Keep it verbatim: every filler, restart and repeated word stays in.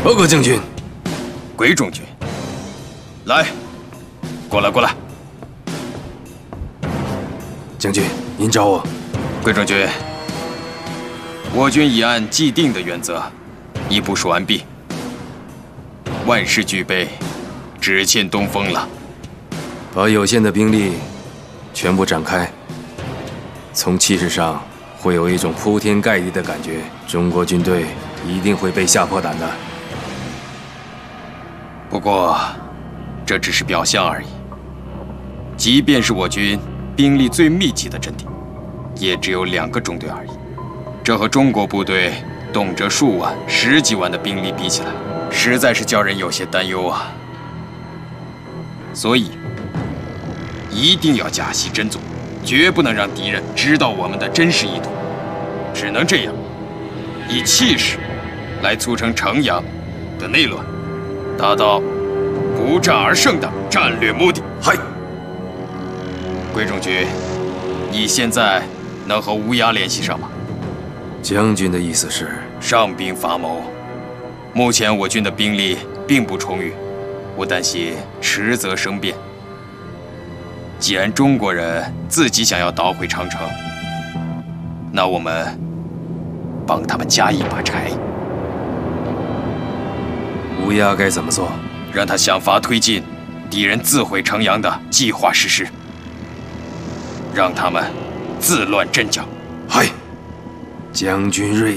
报告将军。 鬼中军，来，过来，过来。 将军，您找我。 鬼中军，我军已按既定的原则，已部署完毕，万事俱备，只欠东风了。 把有限的兵力全部展开，从气势上会有一种铺天盖地的感觉，中国军队一定会被吓破胆的。 不过，这只是表象而已。即便是我军兵力最密集的阵地，也只有两个中队而已。这和中国部队动辄数万、十几万的兵力比起来，实在是叫人有些担忧啊。所以，一定要假戏真做，绝不能让敌人知道我们的真实意图。只能这样，以气势来促成城阳的内乱，达到不战而胜的战略目的。 嗨， 桂中军，你现在能和乌鸦联系上吗？ 将军的意思是？ 上兵伐谋，目前我军的兵力并不充裕，我担心迟则生变。既然中国人自己想要捣毁长城，那我们帮他们加一把柴。 乌鸦该怎么做？ 让他想法推进敌人自毁城阳的计划实施，让他们自乱阵脚。 嗨，将军锐